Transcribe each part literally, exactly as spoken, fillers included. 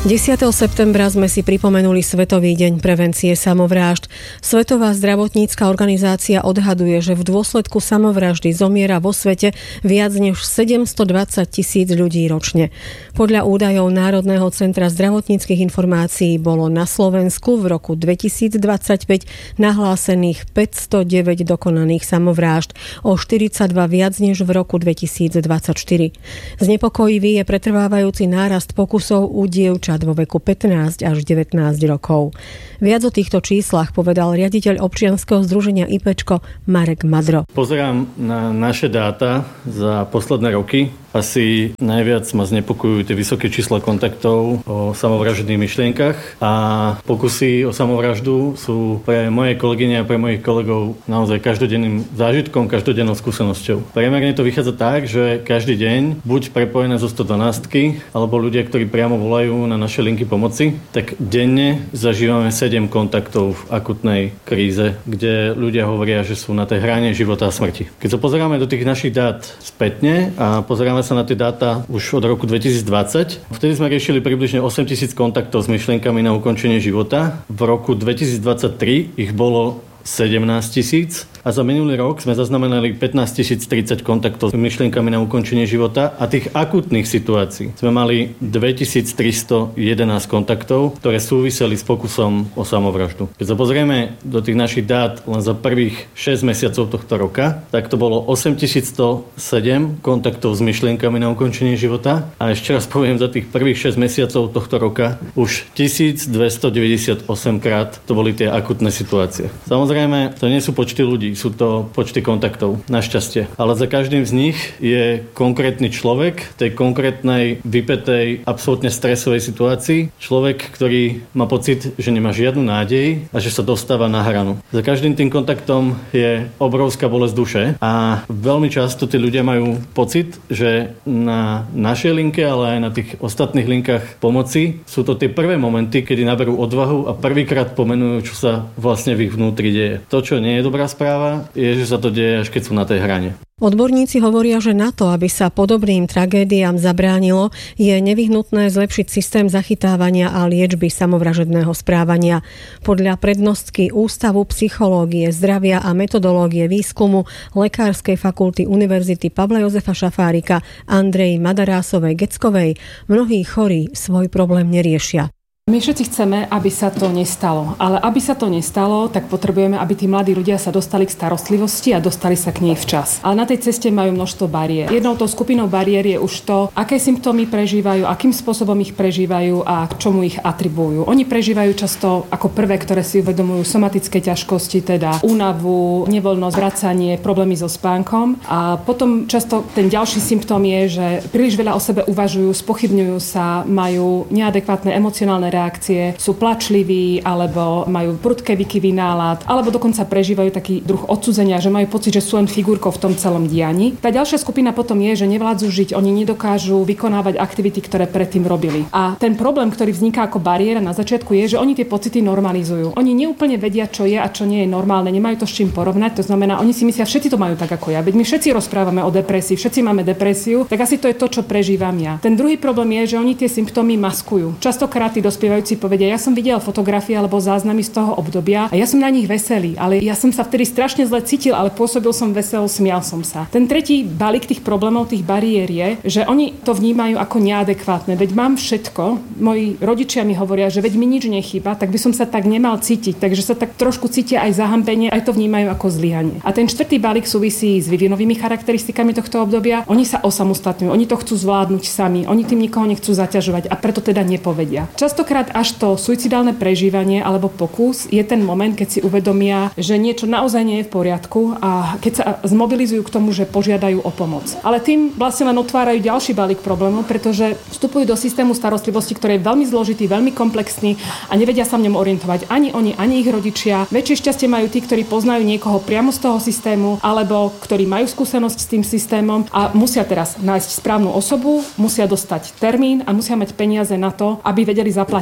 desiateho septembra sme si pripomenuli Svetový deň prevencie samovrážd. Svetová zdravotnícka organizácia odhaduje, že v dôsledku samovraždy zomiera vo svete viac než sedemstodvadsať tisíc ľudí ročne. Podľa údajov Národného centra zdravotníckych informácií bolo na Slovensku v roku dvetisícdvadsaťpäť nahlásených päťstodeväť dokonaných samovrážd, o štyridsaťdva viac než v roku dvetisícdvadsaťštyri. Znepokojivý je pretrvávajúci nárast pokusov u dievčat vo veku pätnásť až devätnásť rokov. Viac o týchto číslach povedal riaditeľ občianskeho združenia IPčko Marek Madro. Pozerám na naše dáta za posledné roky. Asi najviac ma znepokojujú tie vysoké čísla kontaktov o samovražedných myšlienkach a pokusy o samovraždu sú pre moje kolegyne a pre mojich kolegov naozaj každodenným zážitkom, každodennou skúsenosťou. Priemerne to vychádza tak, že každý deň buď prepojené zo sto dvanásť alebo ľudia, ktorí priamo volajú na naše linky pomoci, tak denne zažívame sedem kontaktov v akutnej kríze, kde ľudia hovoria, že sú na tej hrane života a smrti. Keď sa pozeráme do tých našich dát spätne a pozeráme sa na tie dáta už od roku dvetisícdvadsať. Vtedy sme riešili približne osemtisíc kontaktov s myšlienkami na ukončenie života. V roku dvetisícdvadsaťtri ich bolo sedemnásť tisíc a za minulý rok sme zaznamenali pätnásť tisíc tridsať kontaktov s myšlienkami na ukončenie života a tých akútnych situácií sme mali dvetisíctristojedenásť kontaktov, ktoré súviseli s pokusom o samovraždu. Keď sa pozrieme do tých našich dát len za prvých šesť mesiacov tohto roka, tak to bolo osemtisícstosedem kontaktov s myšlienkami na ukončenie života a ešte raz poviem, za tých prvých šesť mesiacov tohto roka už tisícdvestodeväťdesiatosem krát to boli tie akútne situácie. Samozrejme, Samozrejme, to nie sú počty ľudí, sú to počty kontaktov, našťastie. Ale za každým z nich je konkrétny človek v tej konkrétnej, vypätej, absolútne stresovej situácii. Človek, ktorý má pocit, že nemá žiadnu nádej a že sa dostáva na hranu. Za každým tým kontaktom je obrovská bolesť duše a veľmi často tí ľudia majú pocit, že na našej linke, ale aj na tých ostatných linkách pomoci sú to tie prvé momenty, kedy naberú odvahu a prvýkrát pomenujú, čo sa vlastne v ich vnútri deje. To, čo nie je dobrá správa, je, že sa to deje, až keď sú na tej hrane. Odborníci hovoria, že na to, aby sa podobným tragédiám zabránilo, je nevyhnutné zlepšiť systém zachytávania a liečby samovražedného správania. Podľa prednostky Ústavu psychológie, zdravia a metodológie výskumu Lekárskej fakulty Univerzity Pavla Jozefa Šafárika Andrej Madarásovej-Geckovej mnohí chorí svoj problém neriešia. My všetci chceme, aby sa to nestalo. Ale aby sa to nestalo, tak potrebujeme, aby tí mladí ľudia sa dostali k starostlivosti a dostali sa k nej včas. Ale na tej ceste majú množstvo bariér. Jednou tou skupinou bariér je už to, aké symptómy prežívajú, akým spôsobom ich prežívajú a k čomu ich atribujú. Oni prežívajú často ako prvé, ktoré si uvedomujú somatické ťažkosti, teda únavu, nevoľnosť, vracanie, problémy so spánkom. A potom často ten ďalší symptóm je, že príliš veľa o sebe uvažujú, spochybňujú sa, majú neadekvátne emocionálne reakcie, sú plačliví alebo majú prudké výkyvy nálad, alebo dokonca prežívajú taký druh odcudzenia, že majú pocit, že sú len figurkou v tom celom dianí. Tá ďalšia skupina potom je, že nevládzu žiť, oni nedokážu vykonávať aktivity, ktoré predtým robili. A ten problém, ktorý vzniká ako bariéra na začiatku, je, že oni tie pocity normalizujú. Oni neúplne vedia, čo je a čo nie je normálne, nemajú to s čím porovnať. To znamená, oni si myslia, všetci to majú tak ako ja. Veď my všetci rozprávame o depresii, všetci máme depresiu, tak asi to je to, čo prežívam ja. Ten druhý problém je, že oni tie symptómy maskujú. Častokrát tí dospievajúci povedia, ja som videl fotografie alebo záznamy z toho obdobia a ja som na nich veselý, ale ja som sa vtedy strašne zle cítil, ale pôsobil som veselo, smial som sa. Ten tretí balík tých problémov, tých bariér je, že oni to vnímajú ako neadekvátne. Veď mám všetko, moji rodičia mi hovoria, že veď mi nič nechýba, tak by som sa tak nemal cítiť, takže sa tak trošku cítia aj zahambenie, aj to vnímajú ako zlyhanie. A ten štvrtý balík súvisí s vývinovými charakteristikami tohto obdobia. Oni sa osamostatňujú, oni to chcú zvládnuť sami, oni tým nikoho nechcú zaťažovať a preto teda nepovedia. Častokrát až to suicidálne prežívanie alebo pokus je ten moment, keď si uvedomia, že niečo naozaj nie je v poriadku a keď sa zmobilizujú k tomu, že požiadajú o pomoc. Ale tým vlastne len otvárajú ďalší balík problémov, pretože vstupujú do systému starostlivosti, ktorý je veľmi zložitý, veľmi komplexný a nevedia sa v ňom orientovať ani oni, ani ich rodičia. Väčšie šťastie majú tí, ktorí poznajú niekoho priamo z toho systému alebo ktorí majú skúsenosť s tým systémom a musia teraz nájsť správnu osobu, musia dostať termín a musia mať peniaze na to, aby vedeli zaplatiť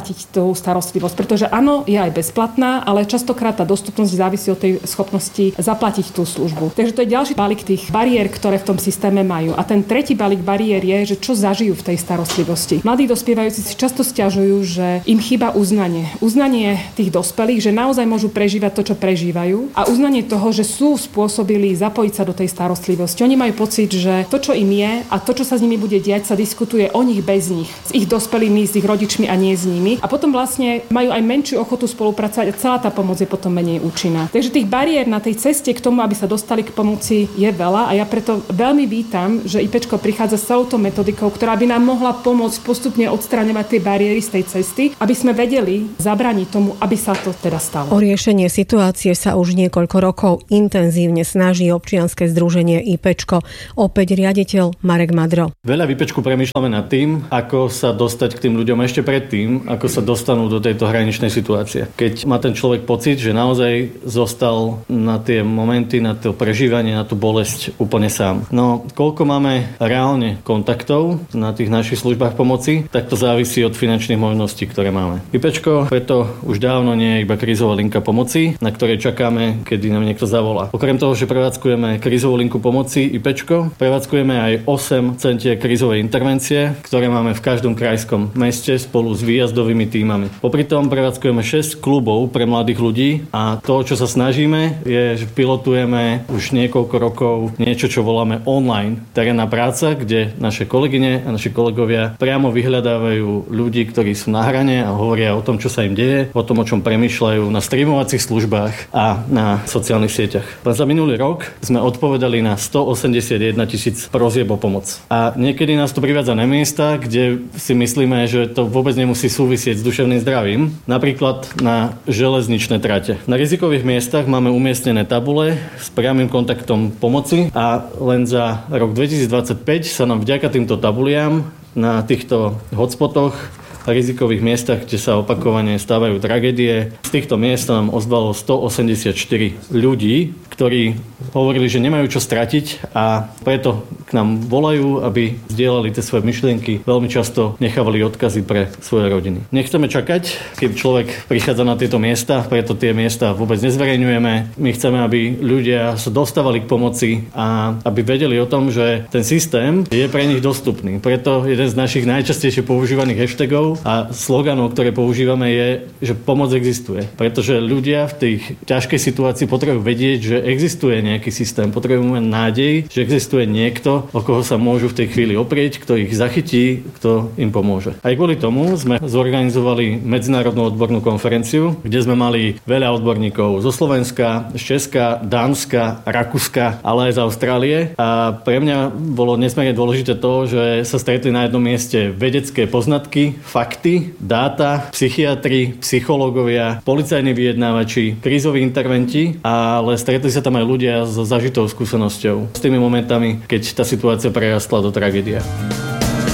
zaplatiť tú starostlivosť, pretože áno, je aj bezplatná, ale častokrát tá dostupnosť závisí od tej schopnosti zaplatiť tú službu. Takže to je ďalší balík tých bariér, ktoré v tom systéme majú. A ten tretí balík bariér je, že čo zažijú v tej starostlivosti. Mladí dospievajúci si často sťažujú, že im chýba uznanie. Uznanie tých dospelých, že naozaj môžu prežívať to, čo prežívajú, a uznanie toho, že sú spôsobili zapojiť sa do tej starostlivosti. Oni majú pocit, že to, čo im je a to, čo sa s nimi bude diať, sa diskutuje o nich bez nich, s ich dospelými, s ich rodičmi a nie s nimi. A potom vlastne majú aj menšiu ochotu spolupracovať a celá tá pomoc je potom menej účinná. Takže tých bariér na tej ceste k tomu, aby sa dostali k pomoci, je veľa a ja preto veľmi vítam, že IPčko prichádza s celou metodikou, ktorá by nám mohla pomôcť postupne odstraňovať tie bariéry z tej cesty, aby sme vedeli zabrániť tomu, aby sa to teda stalo. O riešenie situácie sa už niekoľko rokov intenzívne snaží občianske združenie IPčko. Opäť riaditeľ Marek Madro. Veľa v IPčku premýšľame nad tým, ako sa dostať k tým ľuďom ešte predtým, ako sa dostanú do tejto hraničnej situácie. Keď má ten človek pocit, že naozaj zostal na tie momenty, na to prežívanie, na tú bolesť úplne sám. No, koľko máme reálne kontaktov na tých našich službách pomoci, tak to závisí od finančných možností, ktoré máme. IPčko preto už dávno nie je iba krízová linka pomoci, na ktorej čakáme, kedy nám niekto zavolá. Okrem toho, že prevádzkujeme krízovú linku pomoci IPčko, prevádzkujeme aj osem centier krízovej intervencie, ktoré máme v každom krajskom meste spolu s výjazdovými tímami. Popri tom prevádzkujeme šesť klubov pre mladých ľudí a to, čo sa snažíme, je, že pilotujeme už niekoľko rokov niečo, čo voláme online terénna práca, kde naše kolegyne a naši kolegovia priamo vyhľadávajú ľudí, ktorí sú na hrane a hovoria o tom, čo sa im deje, o tom, o čom premýšľajú na streamovacích službách a na sociálnych sieťach. Len za minulý rok sme odpovedali na stoosemdesiatjeden tisíc prosieb o pomoc. A niekedy nás to privádza na miesta, kde si myslíme, že to vôbec nemusí súvisieť s duševným zdravím. Napríklad na železničné trate. Na rizikových miestach máme umiestnené tabule s priamym kontaktom pomoci a len za rok dvetisícdvadsaťpäť sa nám vďaka týmto tabuliam na týchto hotspotoch a rizikových miestach, kde sa opakovane stávajú tragédie. Z týchto miest nám ozvalo stoosemdesiatštyri ľudí, ktorí hovorili, že nemajú čo stratiť a preto k nám volajú, aby zdieľali tie svoje myšlienky. Veľmi často nechávali odkazy pre svoje rodiny. Nechceme čakať, keď človek prichádza na tieto miesta, preto tie miesta vôbec nezverejňujeme. My chceme, aby ľudia sa dostávali k pomoci a aby vedeli o tom, že ten systém je pre nich dostupný. Preto jeden z našich najčastejšie používaných hashtagov a sloganov, ktoré používame, je, že pomoc existuje. Pretože ľudia v tej ťažkej situácii potrebujú vedieť, že existuje nejaký systém. Potrebujú mať nádej, že existuje niekto, o koho sa môžu v tej chvíli oprieť, kto ich zachytí, kto im pomôže. Aj kvôli tomu sme zorganizovali medzinárodnú odbornú konferenciu, kde sme mali veľa odborníkov zo Slovenska, z Česka, Dánska, Rakúska, ale aj z Austrálie. A pre mňa bolo nesmierne dôležité to, že sa stretli na jednom mieste vedecké poznatky, fakty, dáta, psychiatri, psychológovia, policajní vyjednávači, krízoví interventi, ale stretli sa tam aj ľudia so zažitou skúsenosťou s tými momentami, keď tá situácia prerastla do tragédie.